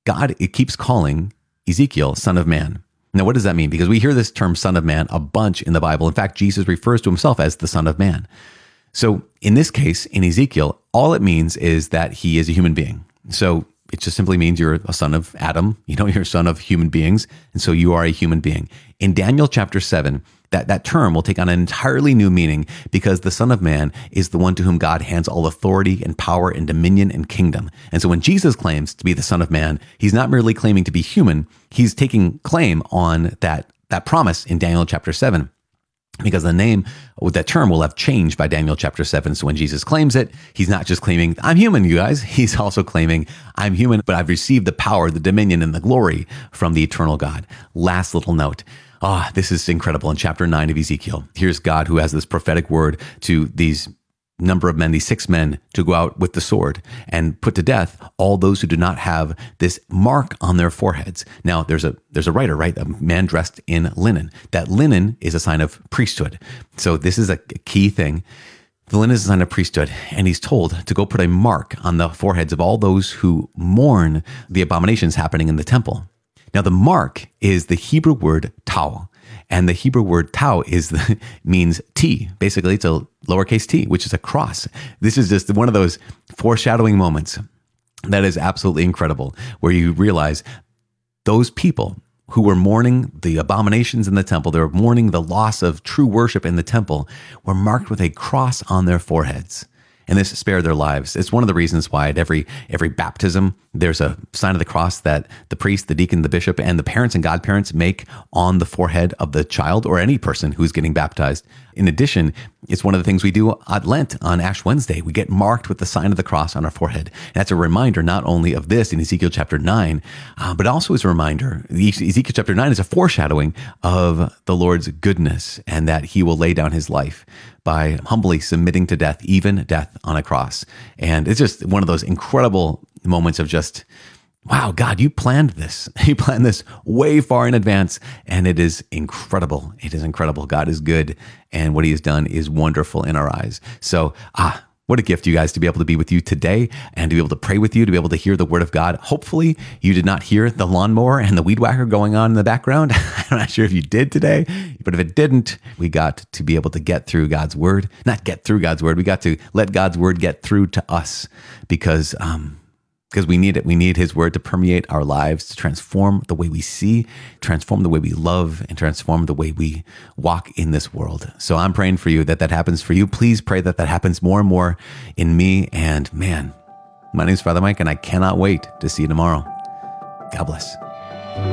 God, it keeps calling Ezekiel son of man. Now, what does that mean? Because we hear this term son of man a bunch in the Bible. In fact, Jesus refers to himself as the son of man. So in this case, in Ezekiel, all it means is that he is a human being. So it just simply means you're a son of Adam. You're a son of human beings. And so you are a human being. In Daniel chapter 7, that term will take on an entirely new meaning because the Son of Man is the one to whom God hands all authority and power and dominion and kingdom. And so when Jesus claims to be the Son of Man, he's not merely claiming to be human. He's taking claim on that promise in Daniel chapter 7. Because the name with that term will have changed by Daniel chapter 7. So when Jesus claims it, he's not just claiming, I'm human, you guys. He's also claiming, I'm human, but I've received the power, the dominion, and the glory from the eternal God. Last little note. This is incredible. In chapter 9 of Ezekiel, here's God who has this prophetic word to these number of men, these 6 men, to go out with the sword and put to death all those who do not have this mark on their foreheads. Now, there's a writer, right? A man dressed in linen. That linen is a sign of priesthood. So this is a key thing. The linen is a sign of priesthood, and he's told to go put a mark on the foreheads of all those who mourn the abominations happening in the temple. Now, the mark is the Hebrew word tau, and the Hebrew word tau means T. Basically, it's a lowercase t, which is a cross. This is just one of those foreshadowing moments that is absolutely incredible, where you realize those people who were mourning the abominations in the temple, they were mourning the loss of true worship in the temple, were marked with a cross on their foreheads. And this spared their lives. It's one of the reasons why at every baptism, there's a sign of the cross that the priest, the deacon, the bishop, and the parents and godparents make on the forehead of the child or any person who's getting baptized. In addition, it's one of the things we do at Lent on Ash Wednesday. We get marked with the sign of the cross on our forehead. And that's a reminder not only of this in Ezekiel chapter 9, but also as a reminder. Ezekiel chapter 9 is a foreshadowing of the Lord's goodness and that he will lay down his life by humbly submitting to death, even death on a cross. And it's just one of those incredible moments of just, wow, God, you planned this. You planned this way far in advance, and it is incredible. It is incredible. God is good, and what he has done is wonderful in our eyes. So, what a gift, you guys, to be able to be with you today and to be able to pray with you, to be able to hear the word of God. Hopefully, you did not hear the lawnmower and the weed whacker going on in the background. I'm not sure if you did today, but if it didn't, we got to be able to get through God's word. Not get through God's word. We got to let God's word get through to us because we need it. We need his word to permeate our lives, to transform the way we see, transform the way we love, and transform the way we walk in this world. So I'm praying for you that happens for you. Please pray that happens more and more in me. And man, my name is Father Mike, and I cannot wait to see you tomorrow. God bless.